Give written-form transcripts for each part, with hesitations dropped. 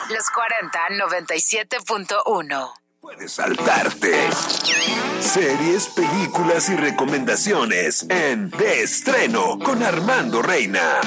Los 40 97.1. Puedes saltarte series, películas y recomendaciones en De Estreno con Armando Reina.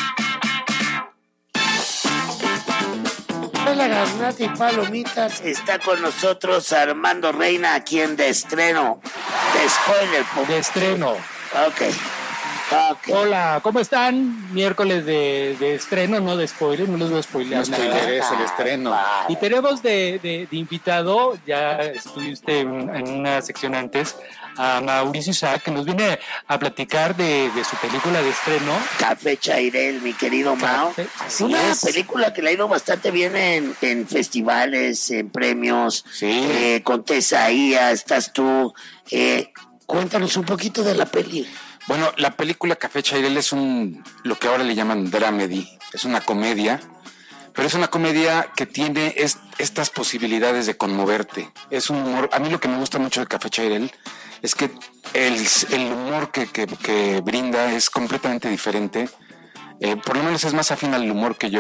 Hola, Garnata y Palomitas. Está con nosotros Armando Reina aquí en De Estreno. De spoiler. De estreno. Ok. Hola, ¿cómo están? Miércoles de estreno, no de spoiler, no les voy a spoilear nada. Es el estreno. Y tenemos de invitado, ya estuviste en una sección antes, a Mauricio Isaac, que nos viene a platicar de su película de estreno. Café Chairel, mi querido Mao. Una película que le ha ido bastante bien en festivales, en premios. Sí. Con Tesaía, estás tú. Cuéntanos un poquito de la peli. Bueno, la película Café Chairel es lo que ahora le llaman dramedy. Es una comedia, pero es una comedia que tiene estas posibilidades de conmoverte. Es un humor. A mí lo que me gusta mucho de Café Chairel es que el humor que brinda es completamente diferente. Por lo menos es más afín al humor que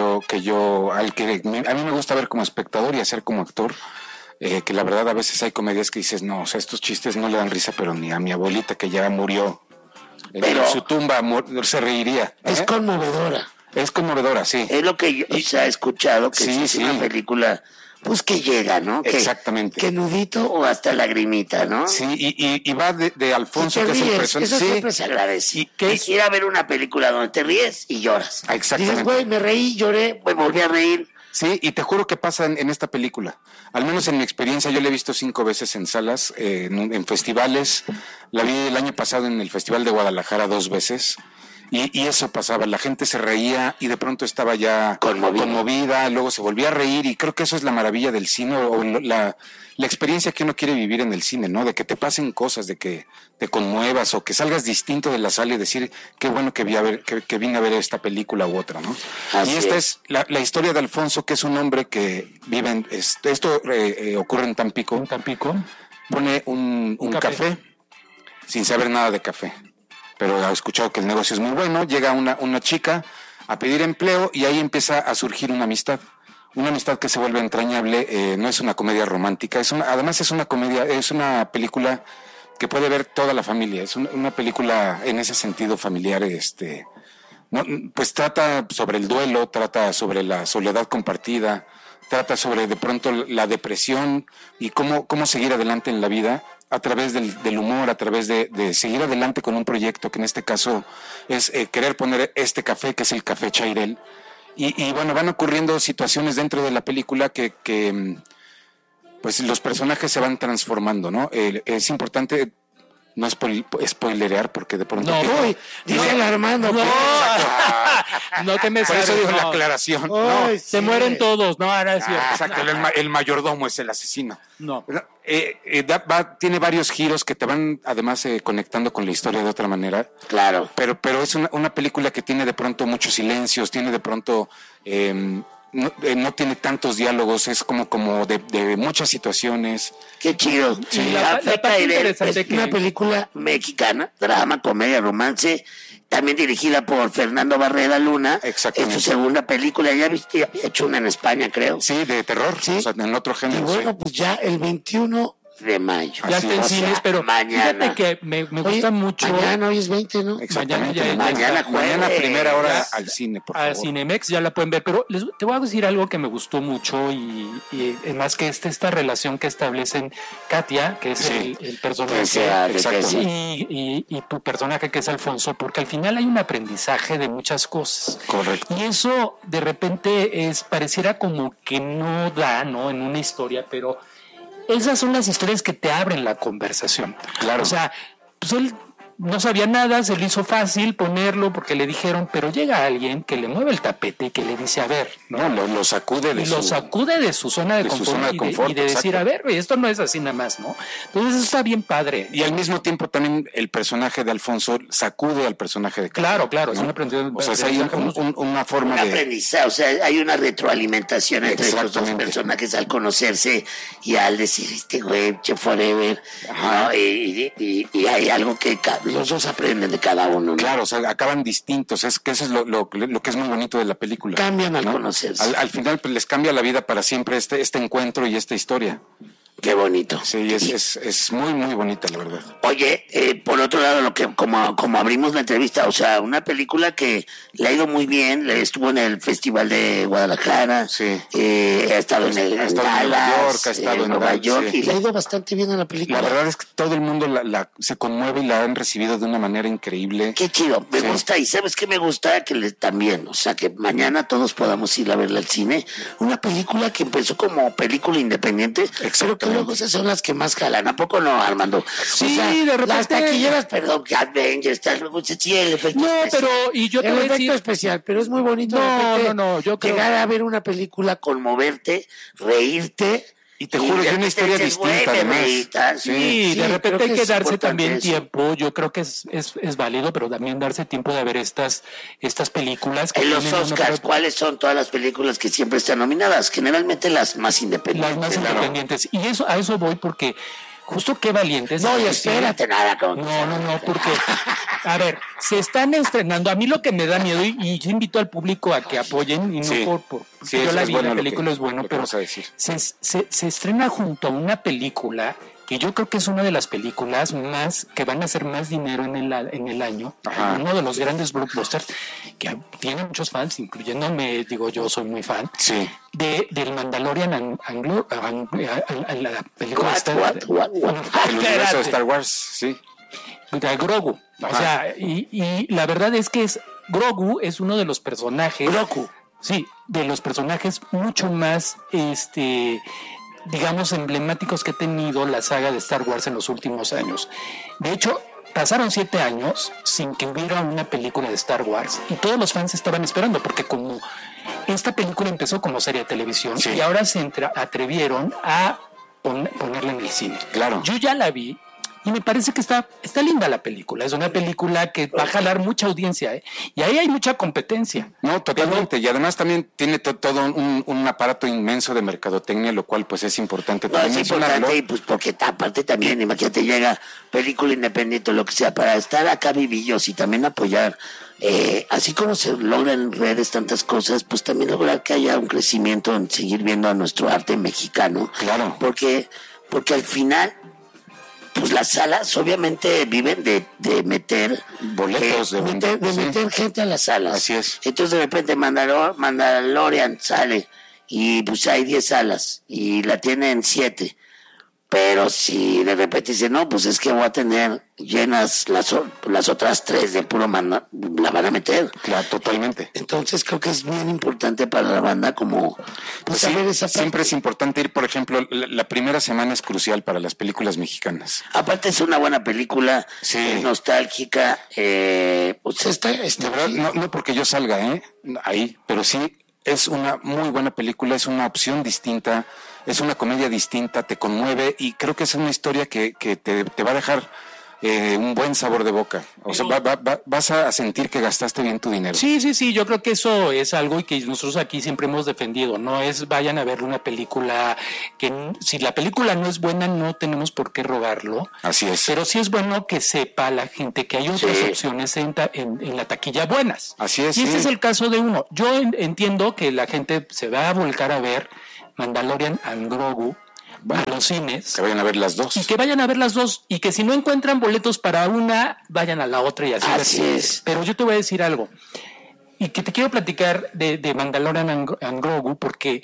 a mí me gusta ver como espectador y hacer como actor. Que la verdad a veces hay comedias que dices, no, o sea, estos chistes no le dan risa, pero ni a mi abuelita que ya murió en su tumba se reiría. Es conmovedora. Es conmovedora, sí. Es lo que yo he escuchado, que es una película, pues que llega, ¿no? Exactamente. Que nudito o hasta lagrimita, ¿no? Sí, y va de Alfonso, que es el personaje. Eso siempre se agradece. Ir a ver una película donde te ríes y lloras. Exactamente. Dices, güey, me reí, lloré, me volví a reír. Sí, y te juro que pasa en esta película. Al menos en mi experiencia, yo la he visto 5 veces en salas, en festivales. La vi el año pasado en el Festival de Guadalajara 2 veces. Y eso pasaba, la gente se reía y de pronto estaba ya conmovida, luego se volvía a reír, y creo que eso es la maravilla del cine, o la experiencia que uno quiere vivir en el cine, ¿no? De que te pasen cosas, de que te conmuevas o que salgas distinto de la sala y decir, qué bueno que vine a ver esta película u otra, ¿no? Y esta es la historia de Alfonso, que es un hombre que vive esto ocurre en Tampico. En Tampico. Pone un café sin saber nada de café, pero ha escuchado que el negocio es muy bueno. Llega una chica a pedir empleo y ahí empieza a surgir una amistad que se vuelve entrañable. No es una comedia romántica, además es una comedia, es una película que puede ver toda la familia, es una película en ese sentido familiar. Pues trata sobre el duelo, trata sobre la soledad compartida, trata sobre de pronto la depresión y cómo seguir adelante en la vida a través del humor, a través de seguir adelante con un proyecto que en este caso es querer poner este café, que es el Café Chairel. Y bueno, van ocurriendo situaciones dentro de la película que pues los personajes se van transformando, ¿no? Es importante no spoilerear, porque de pronto... Dice el Armando. No te me Por eso digo la aclaración. Se mueren todos, no, ahora es cierto. Exacto, el mayordomo es el asesino. No. Tiene varios giros que te van además conectando con la historia de otra manera. Claro. Pero es una película que tiene de pronto muchos silencios, tiene de pronto... no tiene tantos diálogos, es como de muchas situaciones. Qué chido. Sí, la parte interesante es una película mexicana, drama, comedia, romance, también dirigida por Fernando Barrera Luna. Exactamente. Es su segunda película, ya había hecho una en España, creo. Sí, de terror, sí. O sea, en otro género. Y bueno, pues ya el 21 de mayo. Ya está en cines, pero mañana. Fíjate que me gusta mucho. Mañana, hoy es 20, ¿no? Exactamente. Mañana primera hora al cine, por favor. A Cinemex ya la pueden ver, pero te voy a decir algo que me gustó mucho y más que esta relación que establecen Katia, que es el personaje, y tu personaje, que es Alfonso, porque al final hay un aprendizaje de muchas cosas. Correcto. Y eso de repente pareciera como que no da, ¿no? En una historia, pero esas son las historias que te abren la conversación. Claro. O sea, pues él no sabía nada, se le hizo fácil ponerlo porque le dijeron, pero llega alguien que le mueve el tapete y que le dice, a ver, ¿no? Lo sacude de su zona de confort, y de decir, a ver, esto no es así nada más, ¿no? Entonces eso está bien padre. Y al mismo tiempo también el personaje de Alfonso sacude al personaje de Katia. Claro, ¿no? es un aprendizaje. O sea, hay una forma de... aprendizaje, o sea, hay una retroalimentación entre estos dos personajes al conocerse y al decir, este güey, forever, ¿no? Y hay algo que los dos aprenden de cada uno, ¿no? Claro, o sea, acaban distintos, es que eso es lo que es muy bonito de la película. Cambian al conocerse. Al final pues, les cambia la vida para siempre este encuentro y esta historia. Qué bonito. Sí, es muy, muy bonita, la verdad. Oye, por otro lado, lo que como abrimos la entrevista, o sea, una película que le ha ido muy bien, estuvo en el Festival de Guadalajara, sí. Ha estado en Dallas, ha estado en Nueva York, sí. Y le ha ido bastante bien a la película. La verdad es que todo el mundo se conmueve y la han recibido de una manera increíble. Qué chido, me gusta, y ¿sabes qué me gusta? Que también, o sea, que mañana todos podamos ir a verla al cine. Una película que empezó como película independiente, pero que luego esas son las que más jalan. ¿A poco no, Armando? Sí, o sea, de repente. Las taquilleras, perdón, que Avengers, sí, el efecto especial. pero y yo te voy a decir especial, pero es muy bonito. Yo creo llegar a ver una película, conmoverte, reírte. Y te juro, es una historia distinta, además. Sí, de repente hay que darse también eso. tiempo. Yo creo que es válido, pero también darse tiempo de ver estas películas. Que en los Oscars, ¿cuáles son todas las películas que siempre están nominadas? Generalmente las más independientes. Las más independientes. Y a eso voy porque justo qué valientes. No, y espérate nada. No, porque, a ver, se están estrenando. A mí lo que me da miedo, y yo invito al público a que apoyen, y no por sí, yo la vi, bueno, la película es bueno, pero se estrena junto a una película que yo creo que es una de las películas más que van a hacer más dinero en el año. Ajá. Uno de los grandes blockbusters que tiene muchos fans, incluyéndome, yo soy muy fan. Sí. Del Mandalorian la película el universo de Star Wars, sí. De Grogu. O sea, y la verdad es que Grogu es uno de los personajes. Grogu. Sí, de los personajes mucho más digamos, emblemáticos que ha tenido la saga de Star Wars en los últimos años. De hecho, pasaron 7 años sin que hubiera una película de Star Wars y todos los fans estaban esperando, porque como esta película empezó como serie de televisión y ahora se atrevieron a ponerla en el cine. Claro. Yo ya la vi y me parece que está linda la película. Es una película que va a jalar mucha audiencia, y ahí hay mucha competencia. No, totalmente. Y además también tiene todo un aparato inmenso de mercadotecnia, lo cual pues es importante. No, es importante, y pues porque aparte también, imagínate, llega película independiente o lo que sea, para estar acá vivillos y también apoyar. Así como se logran en redes tantas cosas, pues también lograr que haya un crecimiento en seguir viendo a nuestro arte mexicano. Claro. Porque al final, pues las salas obviamente viven de meter boletos, de meter gente a las salas. Así es. Entonces de repente Mandalorian sale y pues hay 10 salas y la tienen 7. Pero si de repente dice, no, pues es que voy a tener llenas las otras 3 de puro manda, la van a meter. Claro, totalmente. Entonces creo que es bien importante para la banda como pues, saber esa parte. Siempre es importante ir, por ejemplo, la primera semana es crucial para las películas mexicanas. Aparte es una buena película, nostálgica, pues está de verdad, no porque yo salga ahí, pero sí es una muy buena película, es una opción distinta. Es una comedia distinta, te conmueve y creo que es una historia que te va a dejar un buen sabor de boca. O sea, vas a sentir que gastaste bien tu dinero. Sí, yo creo que eso es algo y que nosotros aquí siempre hemos defendido. No es vayan a ver una película que si la película no es buena no tenemos por qué rogarlo. Así es. Pero sí es bueno que sepa la gente que hay otras opciones en la taquilla buenas. Así es. Y este es el caso de uno. Yo entiendo que la gente se va a volcar a ver Mandalorian and Grogu a los cines. Que vayan a ver las dos. Y que vayan a ver las dos. Y que si no encuentran boletos para una, vayan a la otra y así es. Pero yo te voy a decir algo. Y que te quiero platicar de Mandalorian and Grogu porque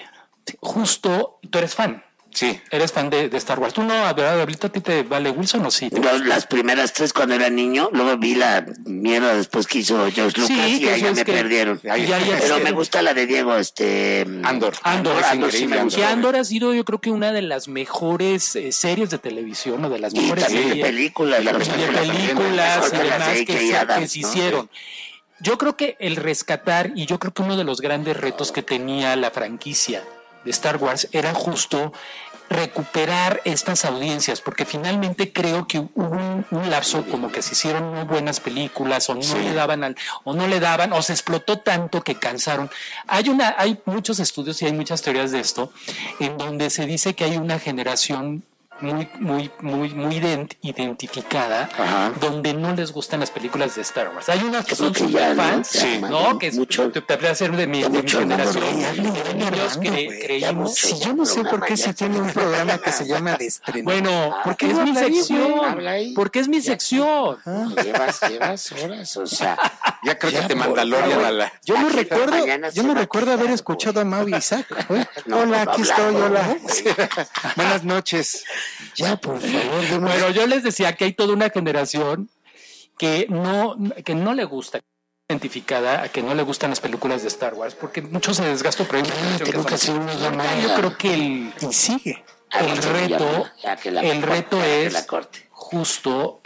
justo tú eres fan. Sí. Eres fan de Star Wars. ¿Tú no, ahorita a ti te vale Wilson o sí? No, las primeras 3 cuando era niño, luego vi la mierda después que hizo George Lucas y ahí ya me perdieron. Pero me gusta la de Diego, Andor sí me gusta. Que Andor ha sido yo creo que una de las mejores series de televisión o de las mejores series de películas. De películas y demás que se hicieron. Yo creo que el rescatar, y yo creo que uno de los grandes retos que tenía la franquicia de Star Wars era justo recuperar estas audiencias, porque finalmente creo que hubo un lapso como que se hicieron muy buenas películas o no le daban o se explotó tanto que cansaron. Hay muchos estudios y hay muchas teorías de esto en donde se dice que hay una generación muy identificada, donde no les gustan las películas de Star Wars. Hay unas que son super fans, ¿no? Que te podría ser de mi generación. Niños que creímos. Si yo no sé por qué se tiene un programa que se llama De Estreno. Bueno, porque es mi sección. Porque es mi sección. Llevas horas, o sea. Ya creo que te Mandalorian a la... Yo no recuerdo haber escuchado a Mau y Isaac. Hola, aquí estoy, hola. Buenas noches. Ya, por favor. Bueno, yo les decía que hay toda una generación que no le gusta, identificada, a que no le gustan las películas de Star Wars, porque mucho se desgastó, pero yo creo que el reto es justo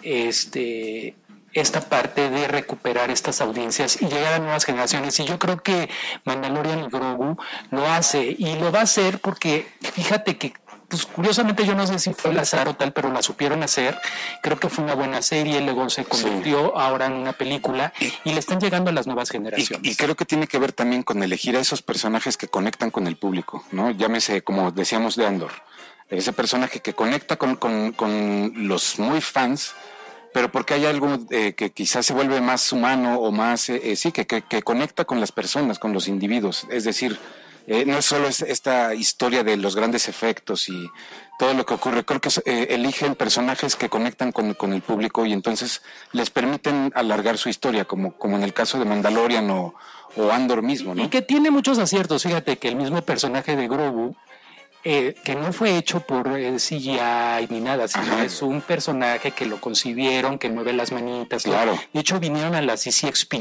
esta parte de recuperar estas audiencias y llegar a nuevas generaciones. Y yo creo que Mandalorian y Grogu lo hace, y lo va a hacer porque fíjate que, pues curiosamente, yo no sé si fue el azar o tal, pero la supieron hacer. Creo que fue una buena serie, luego se convirtió ahora en una película y le están llegando a las nuevas generaciones. Y creo que tiene que ver también con elegir a esos personajes que conectan con el público, ¿no? Llámese, como decíamos, de Andor, ese personaje que conecta con los muy fans, pero porque hay algo que quizás se vuelve más humano o más, que conecta con las personas, con los individuos. Es decir, no es solo esta historia de los grandes efectos y todo lo que ocurre. Creo que eligen personajes que conectan con el público y entonces les permiten alargar su historia, como en el caso de Mandalorian o Andor mismo, ¿no? Y que tiene muchos aciertos. Fíjate que el mismo personaje de Grogu, que no fue hecho por CGI ni nada, sino es un personaje que lo concibieron, que mueve las manitas. Claro. De hecho, vinieron a la CCXP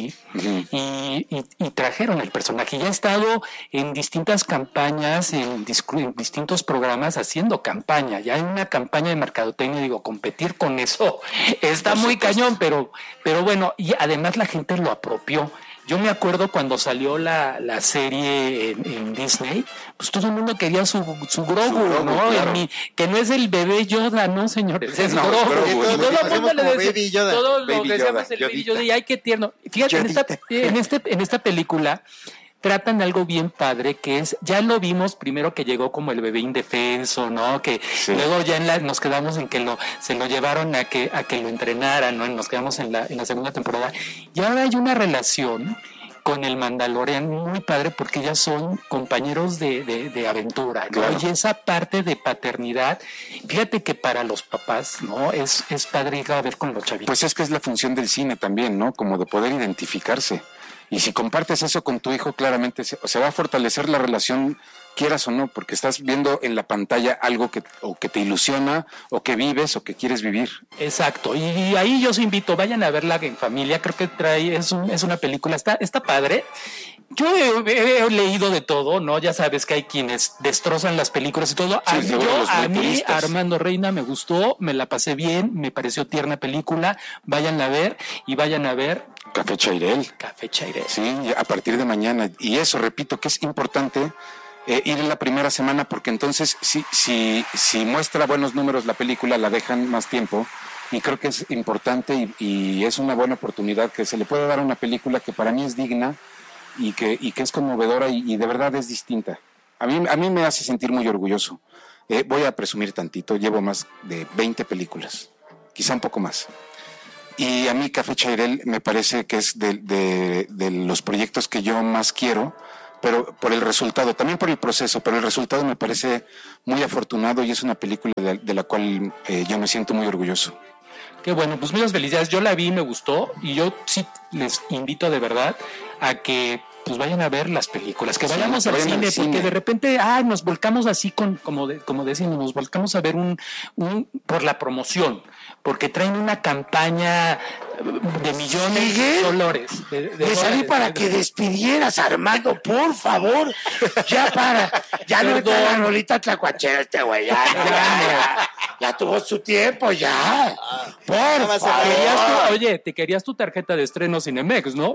y trajeron el personaje. Ya ha estado en distintas campañas, en distintos programas haciendo campaña. Ya hay una campaña de mercadotecnia, digo, competir con eso está muy cañón, pero bueno, y además la gente lo apropió. Yo me acuerdo cuando salió la serie en Disney, pues todo el mundo quería su Grogu, ¿no? Claro. Que no es el bebé Yoda, ¿no, señores? Es Grogu. Todo el mundo le decía, todos lo decíamos el Baby Yoda, y ay, qué tierno. Fíjate, en esta película tratan algo bien padre, que es, ya lo vimos primero que llegó como el bebé indefenso, ¿no? Que luego ya nos quedamos en que se lo llevaron a que lo entrenaran, ¿no? Y nos quedamos en la segunda temporada. Y ahora hay una relación con el Mandalorian muy padre, porque ya son compañeros de aventura, ¿no? Claro. Y esa parte de paternidad, fíjate que para los papás, ¿no? Es padre ir a ver con los chavitos. Pues es que es la función del cine también, ¿no? Como de poder identificarse. Y si compartes eso con tu hijo, claramente se va a fortalecer la relación, quieras o no, porque estás viendo en la pantalla algo que te ilusiona, o que vives, o que quieres vivir. Exacto, y ahí yo os invito, vayan a verla en familia. Creo que es una película, está padre. Yo he leído de todo, ¿no? Ya sabes que hay quienes destrozan las películas y todo. A mí, Armando Reina, me gustó, me la pasé bien, me pareció tierna película. Vayan a ver y vayan a ver Café Chairel. Sí, a partir de mañana. Y eso, repito, que es importante ir en la primera semana, porque entonces si muestra buenos números la película, la dejan más tiempo. Y creo que es importante y es una buena oportunidad que se le puede dar a una película que para mí es digna y que es conmovedora y de verdad es distinta. A mí me hace sentir muy orgulloso. Voy a presumir tantito, llevo más de 20 películas, quizá un poco más. Y a mí Café Chairel me parece que es de los proyectos que yo más quiero, pero por el resultado, también por el proceso, pero el resultado me parece muy afortunado y es una película de la cual yo me siento muy orgulloso. Qué bueno, pues muchas felicidades. Yo la vi, me gustó, y yo sí les invito de verdad a que pues vayan a ver las películas, que vayamos al cine, porque de repente nos volcamos así como decimos, nos volcamos a ver un por la promoción, porque traen una campaña de millones de dólares. Me salí para que despidieras, Armando, por favor. Ya no está la rolita tlacuachera este güey, ya tuvo su tiempo, ya. Por favor. Oye, te querías tu tarjeta de estreno Cinemex, ¿no?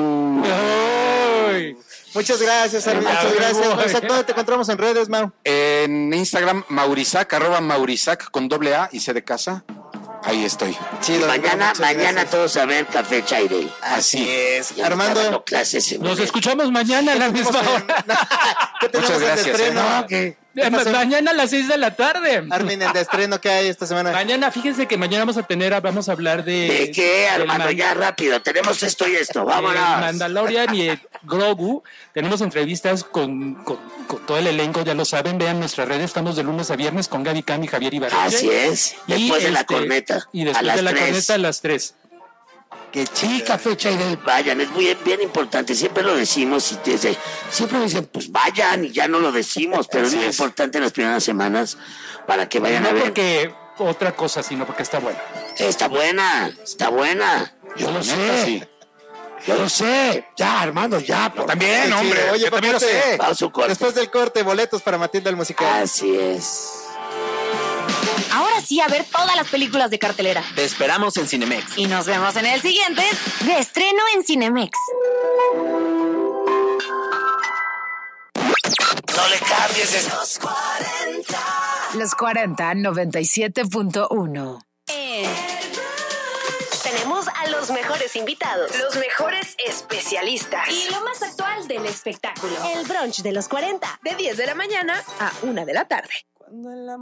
Muchas gracias, Armando. Muchas gracias. Maurizac, ¿dónde te encontramos en redes, Mau? En Instagram, Maurizac, @Maurizac con doble A y C de casa. Ahí estoy. Chido, mañana todos a ver Café Chairel. Así es. Armando, nos escuchamos mañana a la misma hora. ¿Qué tenemos Muchas gracias. No, que Mañana a las 6 de la tarde. Armin, el de estreno que hay esta semana. Mañana, fíjense que mañana vamos a hablar de... ¿De qué, Armando? Ya rápido, tenemos esto y esto, vámonos. Mandalorian y Grogu. Tenemos entrevistas con todo el elenco, ya lo saben, vean nuestras redes, estamos de lunes a viernes con Gaby Cam y Javier Ibarra. Así es, después de la corneta. Y después de la corneta a las 3. Qué chica fecha y vayan, es muy bien importante, siempre lo decimos y siempre dicen, pues vayan y ya no lo decimos, pero es muy importante las primeras semanas para que vayan a ver. No porque otra cosa, sino porque está buena. Está buena. Yo lo sé. Sí. Yo lo sé. Ya, Armando, ya. También, hombre. Oye, yo también lo sé. Después del corte, boletos para Matilda el musical. Así es. Ahora sí, a ver todas las películas de cartelera. Te esperamos en Cinemex. Y nos vemos en el siguiente de estreno en Cinemex. No le cambies esto. Los 40 97.1. Tenemos a los mejores invitados, Los mejores especialistas. y lo más actual del espectáculo. El brunch de los 40. De 10 de la mañana a 1 de la tarde.